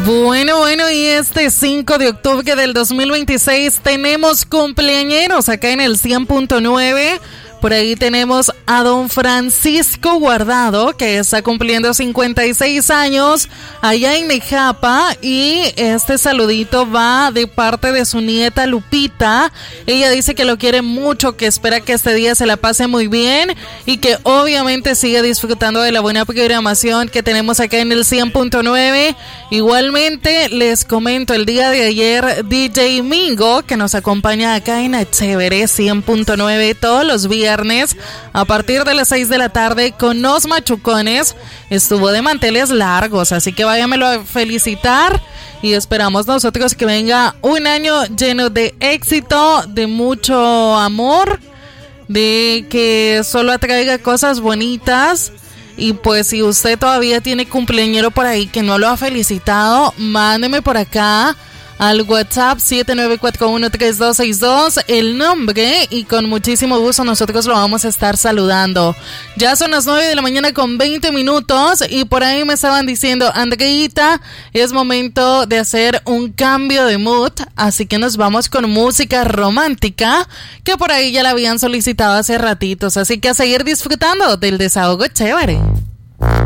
Bueno, y este 5 de octubre del 2026 tenemos cumpleañeros acá en el 100.9. Por ahí tenemos a don Francisco Guardado, que está cumpliendo 56 años allá en Nejapa. Y este saludito va de parte de su nieta Lupita. Ella dice que lo quiere mucho, que espera que este día se la pase muy bien y que obviamente siga disfrutando de la buena programación que tenemos acá en el 100.9. Igualmente les comento, el día de ayer DJ Mingo, que nos acompaña acá en Chévere 100.9 todos los viernes a partir de las 6 de la tarde con los machucones, estuvo de manteles largos, así que váyamelo a felicitar y esperamos nosotros que venga un año lleno de éxito, de mucho amor, de que solo atraiga cosas bonitas. Y pues si usted todavía tiene cumpleañero por ahí que no lo ha felicitado, mándeme por acá al WhatsApp 79413262 el nombre y con muchísimo gusto nosotros lo vamos a estar saludando. Ya son las 9 de la mañana con 20 minutos y por ahí me estaban diciendo, Andreita, es momento de hacer un cambio de mood, así que nos vamos con música romántica, que por ahí ya la habían solicitado hace ratitos, así que a seguir disfrutando del desahogo chévere.